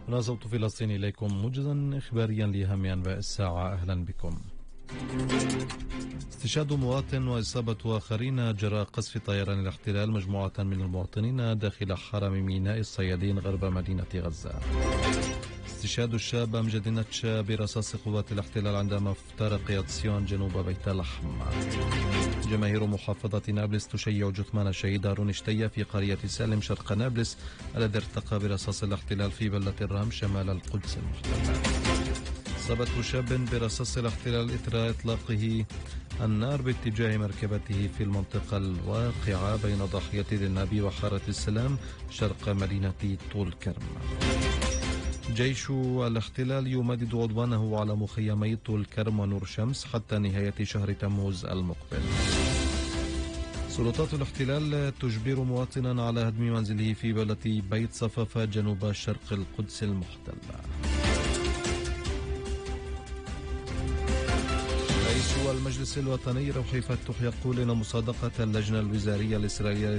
هنا صوت فلسطين إليكم موجزا إخباريا لأهم أنباء الساعة. أهلا بكم. استشهاد مواطن وإصابة آخرين جراء قصف طيران الاحتلال مجموعة من المواطنين داخل حرم ميناء الصيادين غرب مدينة غزة. استشهاد الشاب أمجد نتشا برصاص قوات الاحتلال عندما افترق ياتسيون جنوب بيت لحم. جماهير محافظة نابلس تشيع جثمان الشهيد هارون اشتيا في قرية سالم شرق نابلس الذي ارتقى برصاص الاحتلال في بلدة الرام شمال القدس المحتلة. إصابة شاب برصاص الاحتلال إثر إطلاقه النار باتجاه مركبته في المنطقة الواقعة بين ضاحية النبي وحارة السلام شرق مدينة طول كرم. جيش الاحتلال يمدد عدوانه على مخيمي طول كرم ونور شمس حتى نهاية شهر تموز المقبل. سلطات الاحتلال تجبر مواطنا على هدم منزله في بلدة بيت صفافة جنوب شرق القدس المحتلة. رئيس المجلس الوطني روحي فتوح يقول إن مصادقة اللجنة الوزارية الإسرائيلية